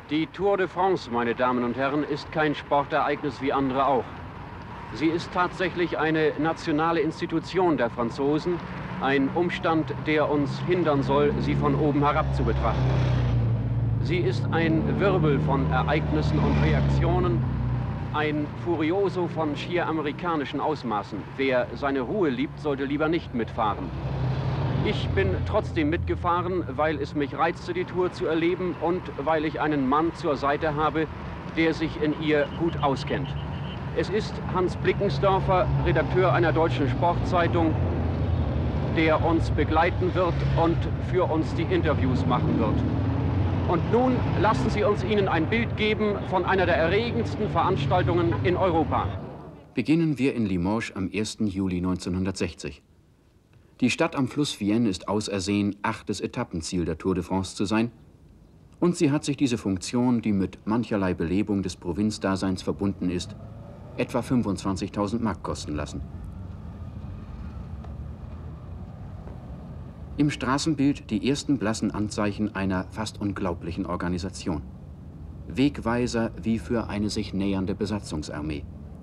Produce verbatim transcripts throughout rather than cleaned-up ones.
Die Tour de France, meine Damen und Herren, ist kein Sportereignis wie andere auch. Sie ist tatsächlich eine nationale Institution der Franzosen, ein Umstand, der uns hindern soll, sie von oben herab zu betrachten. Sie ist ein Wirbel von Ereignissen und Reaktionen, ein Furioso von schier amerikanischen Ausmaßen. Wer seine Ruhe liebt, sollte lieber nicht mitfahren. Ich bin trotzdem mitgefahren, weil es mich reizte, die Tour zu erleben und weil ich einen Mann zur Seite habe, der sich in ihr gut auskennt. Es ist Hans Blickensdorfer, Redakteur einer deutschen Sportzeitung, der uns begleiten wird und für uns die Interviews machen wird. Und nun lassen Sie uns Ihnen ein Bild geben von einer der erregendsten Veranstaltungen in Europa. Beginnen wir in Limoges am ersten Juli neunzehnhundertsechzig. Die Stadt am Fluss Vienne ist ausersehen, achtes Etappenziel der Tour de France zu sein. Und sie hat sich diese Funktion, die mit mancherlei Belebung des Provinzdaseins verbunden ist, etwa fünfundzwanzigtausend Mark kosten lassen. Im Straßenbild die ersten blassen Anzeichen einer fast unglaublichen Organisation. Wegweiser wie für eine sich nähernde Besatzungsarmee.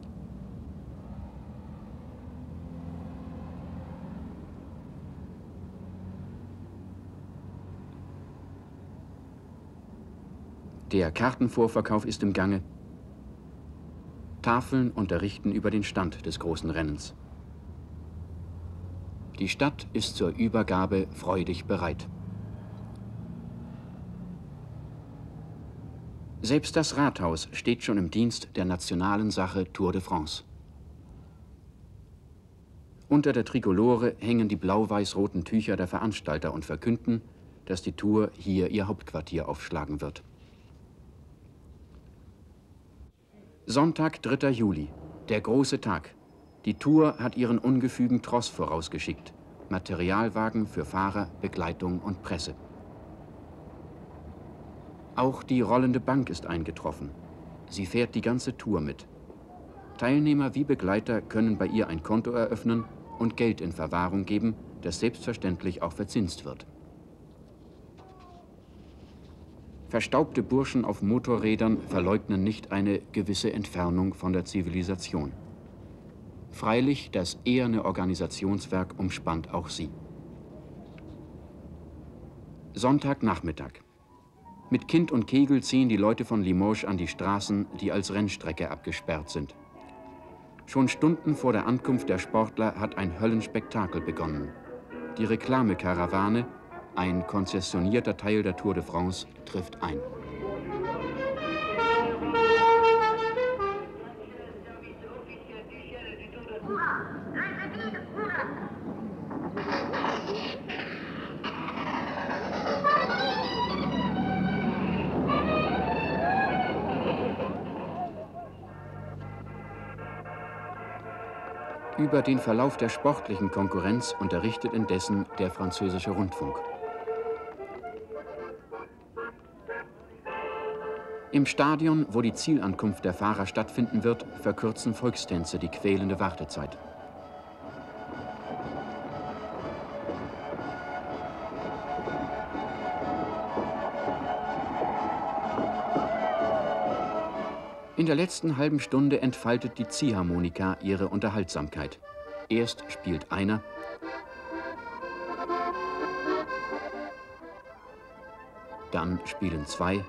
Der Kartenvorverkauf ist im Gange. Tafeln unterrichten über den Stand des großen Rennens. Die Stadt ist zur Übergabe freudig bereit. Selbst das Rathaus steht schon im Dienst der nationalen Sache Tour de France. Unter der Trikolore hängen die blau-weiß-roten Tücher der Veranstalter und verkünden, dass die Tour hier ihr Hauptquartier aufschlagen wird. Sonntag, dritter Juli, der große Tag. Die Tour hat ihren ungefügen Tross vorausgeschickt. Materialwagen für Fahrer, Begleitung und Presse. Auch die rollende Bank ist eingetroffen. Sie fährt die ganze Tour mit. Teilnehmer wie Begleiter können bei ihr ein Konto eröffnen und Geld in Verwahrung geben, das selbstverständlich auch verzinst wird. Verstaubte Burschen auf Motorrädern verleugnen nicht eine gewisse Entfernung von der Zivilisation. Freilich, das eherne Organisationswerk umspannt auch sie. Sonntagnachmittag. Mit Kind und Kegel ziehen die Leute von Limoges an die Straßen, die als Rennstrecke abgesperrt sind. Schon Stunden vor der Ankunft der Sportler hat ein Höllenspektakel begonnen. Die Reklamekarawane, ein konzessionierter Teil der Tour de France, trifft ein. Über den Verlauf der sportlichen Konkurrenz unterrichtet indessen der französische Rundfunk. Im Stadion, wo die Zielankunft der Fahrer stattfinden wird, verkürzen Volkstänze die quälende Wartezeit. In der letzten halben Stunde entfaltet die Ziehharmonika ihre Unterhaltsamkeit. Erst spielt einer, dann spielen zwei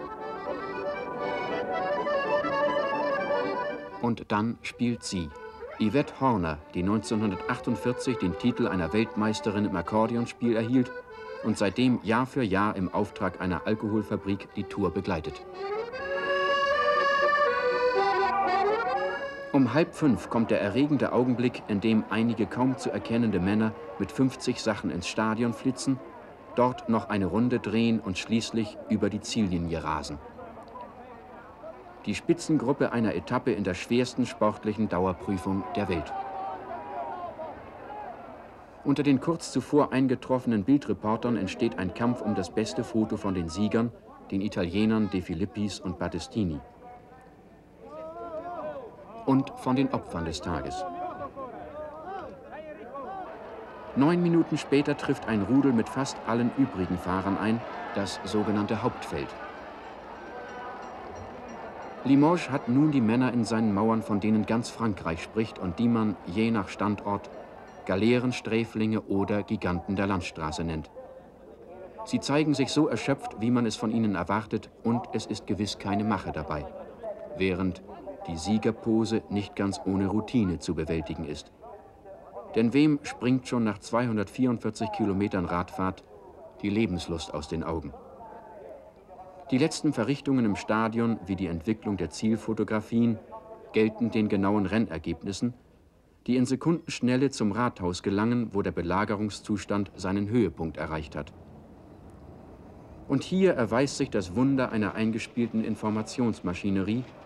und dann spielt sie. Yvette Horner, die neunzehnhundertachtundvierzig den Titel einer Weltmeisterin im Akkordeonspiel erhielt und seitdem Jahr für Jahr im Auftrag einer Alkoholfabrik die Tour begleitet. Um halb fünf kommt der erregende Augenblick, in dem einige kaum zu erkennende Männer mit fünfzig Sachen ins Stadion flitzen, dort noch eine Runde drehen und schließlich über die Ziellinie rasen. Die Spitzengruppe einer Etappe in der schwersten sportlichen Dauerprüfung der Welt. Unter den kurz zuvor eingetroffenen Bildreportern entsteht ein Kampf um das beste Foto von den Siegern, den Italienern De Filippis und Battistini. Und von den Opfern des Tages. Neun Minuten später trifft ein Rudel mit fast allen übrigen Fahrern ein, das sogenannte Hauptfeld. Limoges hat nun die Männer in seinen Mauern, von denen ganz Frankreich spricht und die man je nach Standort Galeerensträflinge oder Giganten der Landstraße nennt. Sie zeigen sich so erschöpft, wie man es von ihnen erwartet, und es ist gewiss keine Mache dabei, während die Siegerpose nicht ganz ohne Routine zu bewältigen ist. Denn wem springt schon nach zweihundertvierundvierzig Kilometern Radfahrt die Lebenslust aus den Augen? Die letzten Verrichtungen im Stadion, wie die Entwicklung der Zielfotografien, gelten den genauen Rennergebnissen, die in Sekundenschnelle zum Rathaus gelangen, wo der Belagerungszustand seinen Höhepunkt erreicht hat. Und hier erweist sich das Wunder einer eingespielten Informationsmaschinerie,